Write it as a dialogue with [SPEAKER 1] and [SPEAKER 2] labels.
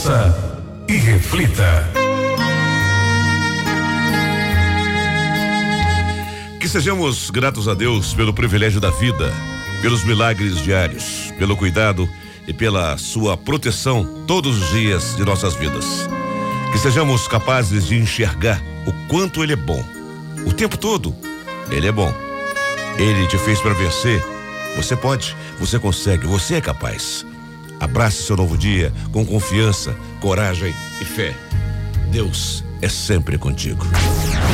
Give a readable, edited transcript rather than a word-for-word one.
[SPEAKER 1] Ouça e reflita.
[SPEAKER 2] Que sejamos gratos a Deus pelo privilégio da vida, pelos milagres diários, pelo cuidado e pela sua proteção todos os dias de nossas vidas. Que sejamos capazes de enxergar o quanto Ele é bom. O tempo todo, Ele é bom. Ele te fez para vencer. Você pode, você consegue, você é capaz. Abrace seu novo dia com confiança, coragem e fé. Deus é sempre contigo.